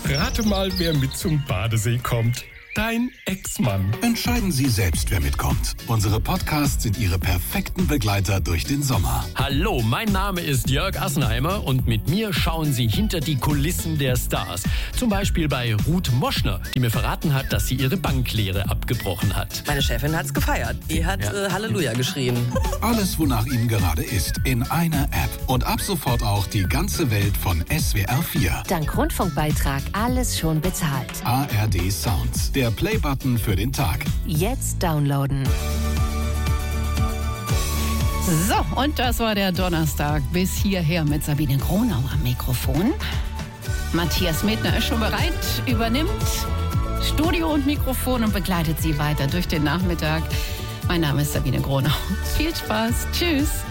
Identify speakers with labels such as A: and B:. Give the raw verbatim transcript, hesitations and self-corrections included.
A: Rate mal, wer mit zum Badesee kommt. Dein Ex-Mann.
B: Entscheiden Sie selbst, wer mitkommt. Unsere Podcasts sind Ihre perfekten Begleiter durch den Sommer.
C: Hallo, mein Name ist Jörg Assenheimer und mit mir schauen Sie hinter die Kulissen der Stars. Zum Beispiel bei Ruth Moschner, die mir verraten hat, dass sie ihre Banklehre abgebrochen hat.
D: Meine Chefin hat's gefeiert. Die hat
C: Ja.
D: äh, Halleluja geschrien.
B: Alles, wonach Ihnen gerade ist, in einer App. Und ab sofort auch die ganze Welt von S W R vier.
E: Dank Rundfunkbeitrag alles schon bezahlt.
B: A R D Sounds, der Play-Button für den Tag.
E: Jetzt downloaden.
F: So, und das war der Donnerstag bis hierher mit Sabine Gronau am Mikrofon. Matthias Medner ist schon bereit, übernimmt Studio und Mikrofon und begleitet Sie weiter durch den Nachmittag. Mein Name ist Sabine Gronau. Viel Spaß. Tschüss.